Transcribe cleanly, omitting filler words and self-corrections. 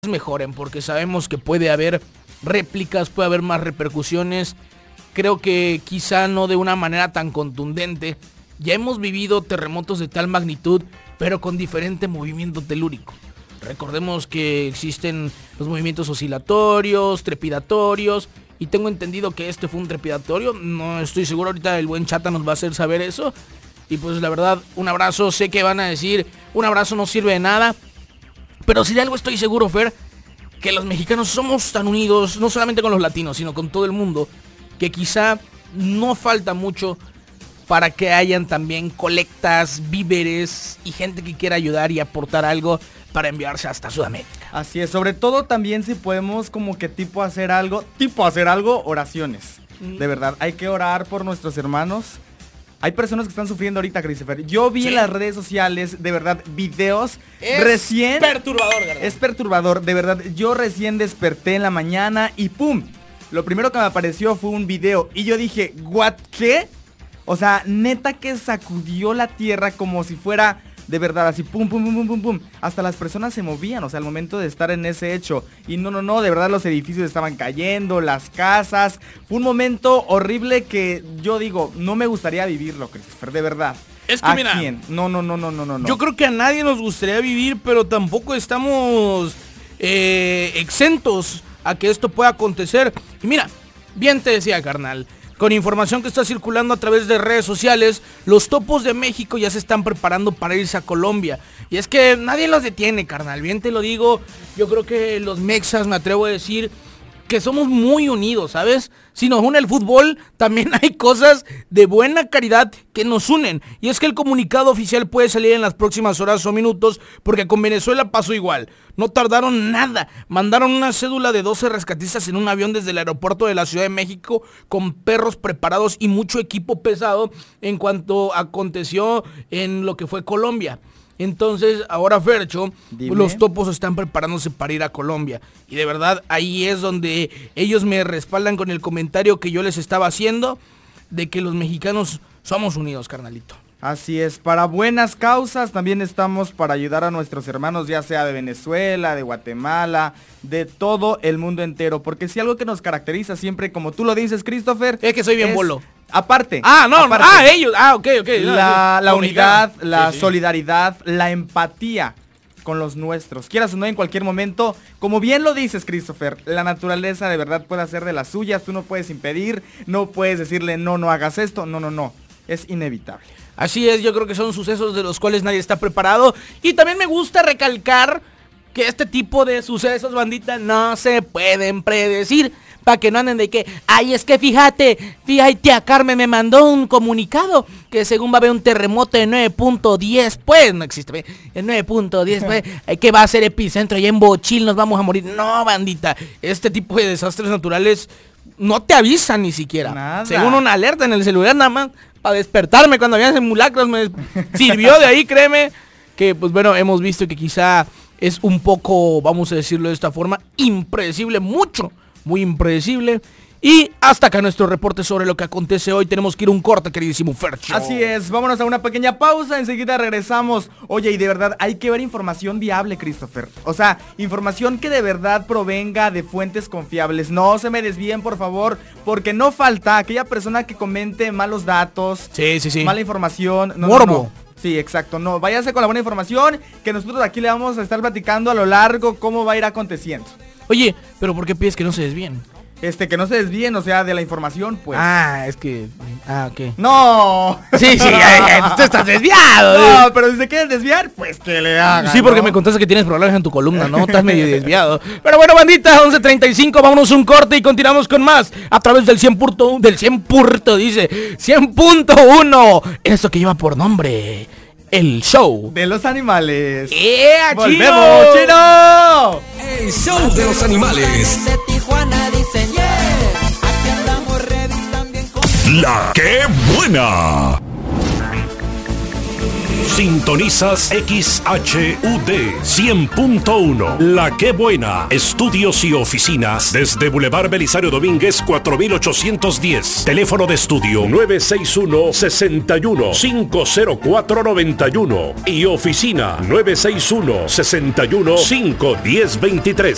mejoren, porque sabemos que puede haber réplicas, puede haber más repercusiones. Creo que quizá no de una manera tan contundente. Ya hemos vivido terremotos de tal magnitud, pero con diferente movimiento telúrico. Recordemos que existen los movimientos oscilatorios, trepidatorios, y tengo entendido que este fue un trepidatorio. No estoy seguro, ahorita el buen Chata nos va a hacer saber eso. Y pues la verdad, un abrazo, sé que van a decir, un abrazo no sirve de nada. Pero si de algo estoy seguro, Fer, que los mexicanos somos tan unidos, no solamente con los latinos, sino con todo el mundo, que quizá no falta mucho para que hayan también colectas, víveres y gente que quiera ayudar y aportar algo para enviarse hasta Sudamérica. Así es, sobre todo también si podemos como que tipo hacer algo, oraciones. De verdad, hay que orar por nuestros hermanos. Hay personas que están sufriendo ahorita, Christopher. Yo vi en las redes sociales, de verdad, videos. Es perturbador, ¿verdad? Es perturbador, de verdad. Yo recién desperté en la mañana y ¡pum! Lo primero que me apareció fue un video. Y yo dije, ¿what? ¿Qué? O sea, neta que sacudió la tierra como si fuera... De verdad, así pum, pum, pum, pum, pum, pum. Hasta las personas se movían, o sea, al momento de estar en ese hecho. Y no, de verdad los edificios estaban cayendo, las casas. Fue un momento horrible que yo digo, no me gustaría vivirlo, Christopher, de verdad. Es que ¿A mira, quién? No. Yo creo que a nadie nos gustaría vivir, pero tampoco estamos exentos a que esto pueda acontecer. Y mira, bien te decía, carnal, con información que está circulando a través de redes sociales, los Topos de México ya se están preparando para irse a Colombia. Y es que nadie los detiene, carnal, bien te lo digo. Yo creo que los mexas, me atrevo a decir, que somos muy unidos, ¿sabes? Si nos une el fútbol, también hay cosas de buena caridad que nos unen. Y es que el comunicado oficial puede salir en las próximas horas o minutos, porque con Venezuela pasó igual. No tardaron nada. Mandaron una cédula de 12 rescatistas en un avión desde el aeropuerto de la Ciudad de México, con perros preparados y mucho equipo pesado en cuanto aconteció en lo que fue Colombia. Entonces, ahora, Fercho, los Topos están preparándose para ir a Colombia. Y de verdad, ahí es donde ellos me respaldan con el comentario que yo les estaba haciendo, de que los mexicanos somos unidos, carnalito. Así es, para buenas causas también estamos para ayudar a nuestros hermanos, ya sea de Venezuela, de Guatemala, de todo el mundo entero. Porque si algo que nos caracteriza siempre, como tú lo dices, Christopher, es que soy bien bolo. Aparte. Ellos. Ok. La unidad, la solidaridad, la empatía con los nuestros. Quieras o no, en cualquier momento, como bien lo dices, Christopher, la naturaleza de verdad puede hacer de las suyas. Tú no puedes impedir, no puedes decirle no hagas esto. No. Es inevitable. Así es, yo creo que son sucesos de los cuales nadie está preparado. Y también me gusta recalcar que este tipo de sucesos, bandita, no se pueden predecir. Para que no anden de que, ay, es que fíjate, tía Carmen me mandó un comunicado que según va a haber un terremoto de 9.10, pues, no existe, el 9.10, pues, que va a ser epicentro allá en Bochil, nos vamos a morir. No, bandita, este tipo de desastres naturales no te avisan ni siquiera. Nada. Según una alerta en el celular nada más, para despertarme cuando había simulacros, me sirvió de ahí, créeme, que pues bueno, hemos visto que quizá es un poco, vamos a decirlo de esta forma, impredecible, muy impredecible. Y hasta acá nuestro reporte sobre lo que acontece hoy. Tenemos que ir a un corte, queridísimo Fercho. Así es, vámonos a una pequeña pausa, enseguida regresamos. Oye, y de verdad hay que ver información viable, Christopher. O sea, información que de verdad provenga de fuentes confiables. No se me desvíen, por favor, porque no falta aquella persona que comente malos datos. Sí. Mala información. Morbo. No. Sí, exacto, no, váyase con la buena información, que nosotros aquí le vamos a estar platicando a lo largo cómo va a ir aconteciendo. Oye, pero ¿por qué pides que no se desvíen? Que no se desvíen, o sea, de la información, pues. Ok. ¡No! Sí, tú estás desviado. No, pero si se quieren desviar, pues que le hagan. Sí, porque ¿no? Me contaste que tienes problemas en tu columna, ¿no? Estás medio desviado. Pero bueno, bandita, 11:35, vámonos un corte y continuamos con más a través del 100.1, eso que lleva por nombre el show de los animales. ¡Volvemos, chino! El show de los animales. De Tijuana dicen aquí andamos ready también con La que buena. Sintonizas XHUD 100.1. La que buena. Estudios y oficinas desde Boulevard Belisario Domínguez 4810. Teléfono de estudio 961-61-50491 y oficina 961-61-51023.